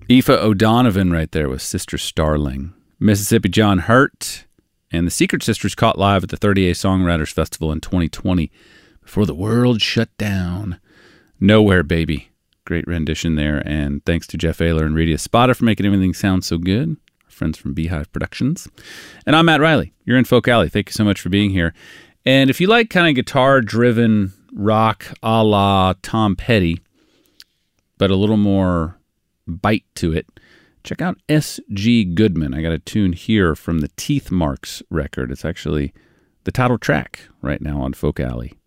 Aoife O'Donovan right there with Sister Starling. Mississippi John Hurt and the Secret Sisters caught live at the 30A Songwriters Festival in 2020 before the world shut down. Nowhere, Baby. Great rendition there, and thanks to Jeff Ayler and Rita Spada for making everything sound so good. Our friends from Beehive Productions. And I'm Matt Riley. You're in Folk Alley. Thank you so much for being here. And if you like kind of guitar-driven rock a la Tom Petty, but a little more bite to it, check out S.G. Goodman. I got a tune here from the Teeth Marks record. It's actually the title track right now on Folk Alley.